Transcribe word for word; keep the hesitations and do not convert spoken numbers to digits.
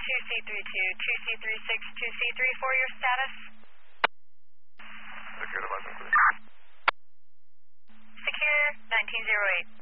two C three two, two C three six, two C three four, your status? Secure device, please. Secure, nineteen oh eight.